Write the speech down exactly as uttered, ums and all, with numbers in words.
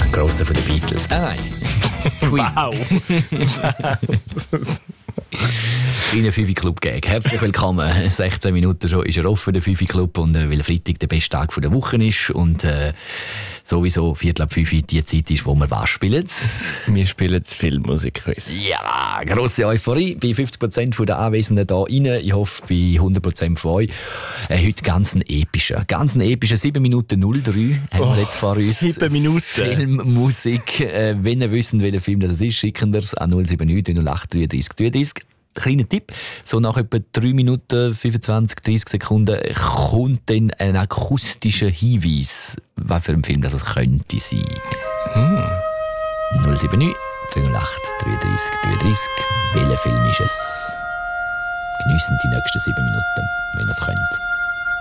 ein grosser von den Beatles. Ah nein. Wow. Kleiner Fifi-Club-Gag. Herzlich willkommen. sechzehn Minuten schon ist er offen, der Fifi-Club. Und äh, weil Freitag der beste Tag der Woche ist und äh, sowieso Viertel ab fünf die Zeit ist, wo wir was spielen. Wir spielen das Filmmusikquiz. Ja, grosse Euphorie. Bei fünfzig Prozent der Anwesenden hier rein. Ich hoffe, bei hundert Prozent von euch. Äh, heute ganz ein epischer. Ganz ein epischer. sieben Minuten null drei haben Oh, wir jetzt vor uns. sieben Minuten. Filmmusik. Äh, wenn ihr wisst, welcher Film das ist, schicken wir es an null sieben neun null acht dreiunddreißig dreiunddreißig. Kleiner Tipp, so nach etwa drei Minuten, fünfundzwanzig, dreißig Sekunden kommt dann ein akustischer Hinweis, was für ein Film das könnte sein. Hm. null sieben neun null acht dreiunddreißig dreiunddreißig. Welcher Film ist es? Geniessen die nächsten sieben Minuten, wenn ihr es könnt.